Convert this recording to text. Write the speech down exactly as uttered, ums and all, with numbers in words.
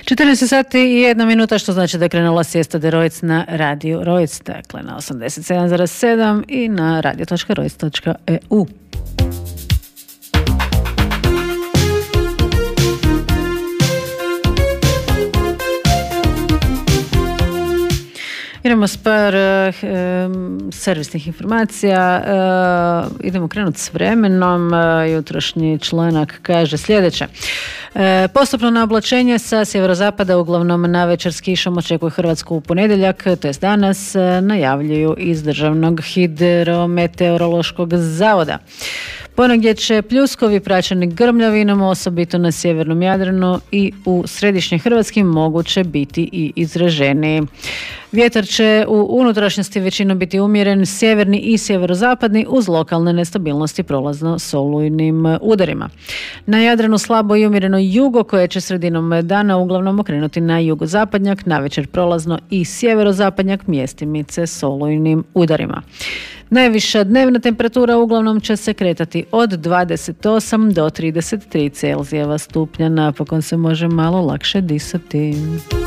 četrnaest sati i jedna minuta, što znači da je krenula Siesta de Rojc na radiju Rojc, dakle na osamdeset sedam zarez sedam i na radio točka rojc točka e u. Idemo s par uh, servisnih informacija. Uh, idemo krenuti s vremenom. Uh, jutrošnji članak kaže sljedeće. Uh, postupno naoblačenje sa sjeverozapada, uglavnom navečer s kišom, očekuje Hrvatsku u ponedjeljak, to jest danas, uh, najavljuju iz Državnog hidrometeorološkog zavoda. Ponegdje će pljuskovi praćeni grmljavinom, osobito na sjevernom Jadranu i u središnjoj Hrvatski moguće biti i izraženiji. Vjetar će u unutrašnjosti većinom biti umjeren, sjeverni i sjeverozapadni uz lokalne nestabilnosti prolazno solujnim udarima. Na Jadranu slabo i umjereno jugo koje će sredinom dana uglavnom okrenuti na jugozapadnjak, navečer prolazno i sjeverozapadnjak mjestimice solujnim udarima. Najviša dnevna temperatura uglavnom će se kretati od dvadeset osam do trideset tri Celzijeva stupnja. Napokon se može malo lakše disati.